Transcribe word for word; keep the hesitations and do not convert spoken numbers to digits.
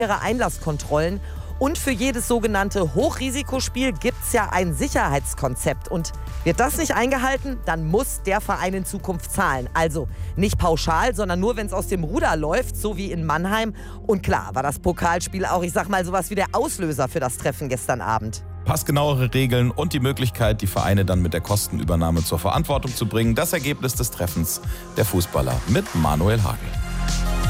Einlasskontrollen. Und für jedes sogenannte Hochrisikospiel gibt es ja ein Sicherheitskonzept. Und wird das nicht eingehalten, dann muss der Verein in Zukunft zahlen. Also nicht pauschal, sondern nur, wenn es aus dem Ruder läuft, so wie in Mannheim. Und klar war das Pokalspiel auch, ich sag mal, sowas wie der Auslöser für das Treffen gestern Abend. Passgenauere Regeln und die Möglichkeit, die Vereine dann mit der Kostenübernahme zur Verantwortung zu bringen. Das Ergebnis des Treffens der Fußballer mit Manuel Hagel.